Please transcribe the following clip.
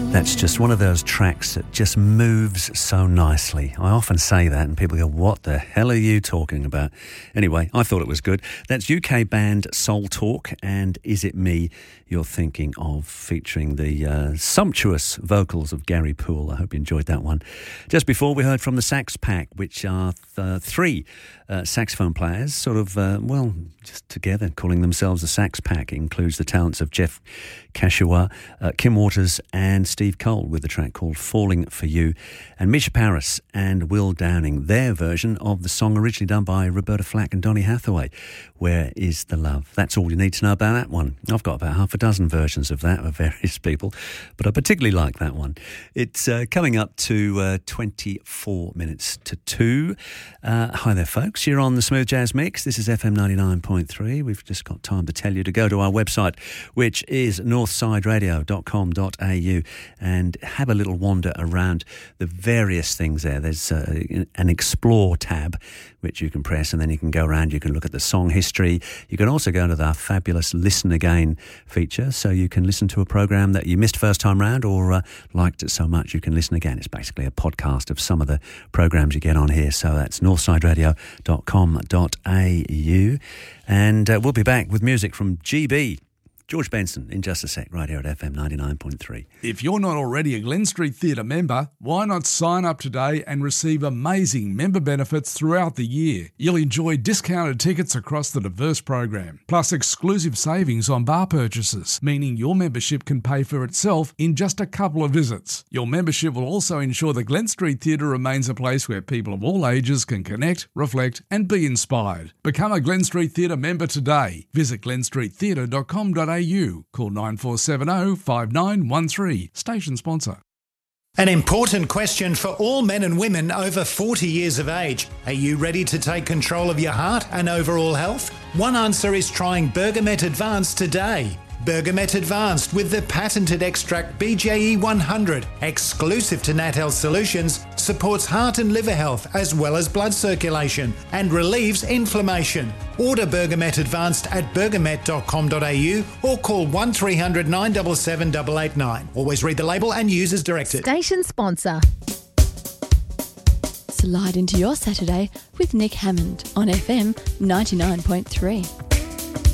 That's just one of those tracks that just moves so nicely. I often say that and people go, what the hell are you talking about? Anyway, I thought it was good. That's UK band Soul Talk and Is It Me You're Thinking Of, featuring the sumptuous vocals of Gary Poole. I hope you enjoyed that one. Just before, we heard from the Sax Pack, which are three saxophone players, sort of, just together, calling themselves the Sax Pack. It includes the talents of Jeff Kashua, Kim Waters and Steve Cole, with the track called Falling For You, and Misha Paris and Will Downing, their version of the song originally done by Roberta Flack and Donny Hathaway, Where Is the Love? That's all you need to know about that one. I've got about half a dozen versions of that of various people, but I particularly like that one. It's coming up to 24 minutes to 2. Hi there, folks. You're on the Smooth Jazz Mix. This is FM 99.3. We've just got time to tell you to go to our website, which is northsideradio.com.au, and have a little wander around the various things there. There's an Explore tab, which you can press, and then you can go around. You can look at the song history. You can also go to the fabulous Listen Again feature, so you can listen to a program that you missed first time round or liked it so much you can listen again. It's basically a podcast of some of the programs you get on here. So that's northsideradio.com.au, and we'll be back with music from GB. George Benson in just a sec, right here at FM 99.3. If you're not already a Glen Street Theatre member, why not sign up today and receive amazing member benefits throughout the year? You'll enjoy discounted tickets across the diverse program, plus exclusive savings on bar purchases, meaning your membership can pay for itself in just a couple of visits. Your membership will also ensure the Glen Street Theatre remains a place where people of all ages can connect, reflect and be inspired. Become a Glen Street Theatre member today. Visit glenstreettheatre.com.au. Call 9470 5913. Station sponsor. An important question for all men and women over 40 years of age. Are you ready to take control of your heart and overall health? One answer is trying Bergamet Advanced today. Bergamet Advanced with the patented extract BJE 100, exclusive to Nat Health Solutions, supports heart and liver health as well as blood circulation and relieves inflammation. Order Bergamet Advanced at bergamet.com.au or call 1300 977 889. Always read the label and use as directed. Station sponsor. Slide into your Saturday with Nick Hammond on FM 99.3.